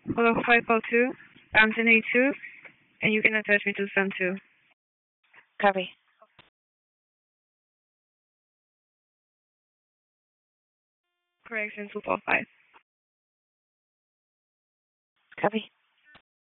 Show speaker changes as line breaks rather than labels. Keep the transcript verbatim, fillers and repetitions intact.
Hello, five oh two, Anthony two, and you can attach me to Sun two.
Copy.
Correction two four five.
Copy.